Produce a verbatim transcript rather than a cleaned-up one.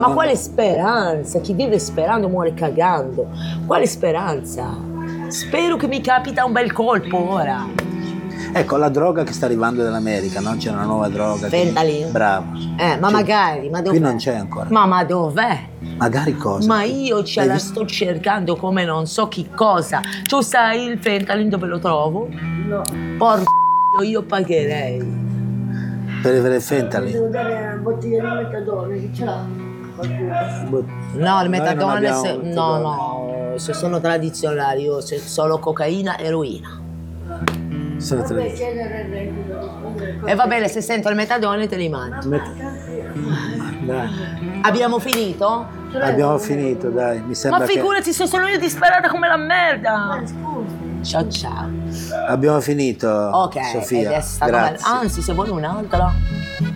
Ma quale speranza? Chi vive sperando muore cagando. Quale speranza? Spero che mi capita un bel colpo ora. Ecco, la droga che sta arrivando dall'America, no? C'è una nuova droga. Fentanyl. Che... Bravo. Eh, ma C'è... magari, ma dov'è? Qui non c'è ancora. Ma, ma dov'è? Magari cosa? Ma io ce Hai la visto? sto cercando come non so chi cosa. Tu sai il fentanyl dove lo trovo? No. Porco, io pagherei. Per avere il Mi fentanyl? devo dare una bottiglia di metadone, chi ce l'ha? Qualcuno? No, il metadone, abbiamo se, il no, metadone. no, se sono tradizionali, io se solo cocaina e eroina. Sono Vabbè, tre. chiedere il reddito. E va bene, se sento il metadone te li mando. Met- Dai. Abbiamo finito? Abbiamo finito, dai. Mi sembra Ma che figurati se sono io disperata come la merda. Ah, scusa. Ciao ciao. abbiamo finito. Ok, Sofia. ed è stato Grazie. bello. Anzi, se vuoi un'altra.